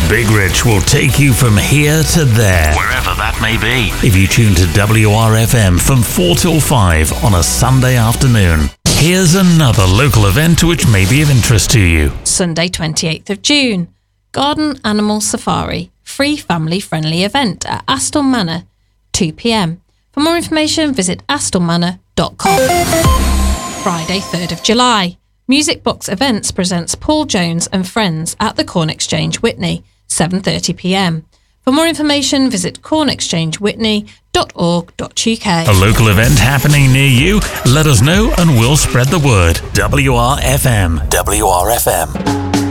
Big Rich will take you from here to there, wherever that may be, if you tune to WRFM from 4 till 5 on a Sunday afternoon. Here's another local event which may be of interest to you. Sunday 28th of June, Garden Animal Safari, free family-friendly event at Astle Manor, 2 p.m. For more information, visit astlemanor.com. Friday 3rd of July, Music Box Events presents Paul Jones and Friends at the Corn Exchange, Witney, 7:30 p.m. For more information, visit cornexchangewhitney.org.uk. A local event happening near you? Let us know and we'll spread the word. WRFM. WRFM.